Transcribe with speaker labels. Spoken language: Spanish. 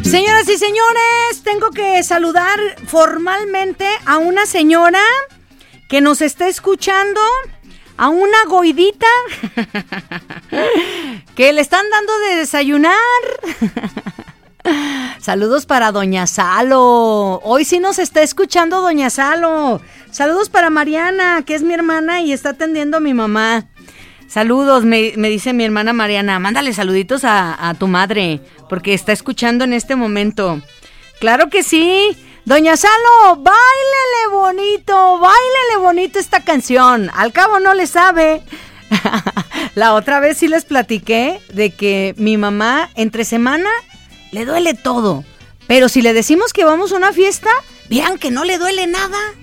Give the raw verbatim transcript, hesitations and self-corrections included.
Speaker 1: Señoras y señores, tengo que saludar formalmente a una señora que nos está escuchando, a una goidita que le están dando de desayunar. Saludos para Doña Salo. Hoy sí nos está escuchando Doña Salo. Saludos para Mariana, que es mi hermana y está atendiendo a mi mamá. Saludos, me, me dice mi hermana Mariana. Mándale saluditos a, a tu madre, porque está escuchando en este momento. Claro que sí. Doña Salo, báilele bonito, báilele bonito esta canción. Al cabo no le sabe. La otra vez sí les platiqué de que mi mamá entre semana le duele todo. Pero si le decimos que vamos a una fiesta, vean que no le duele nada.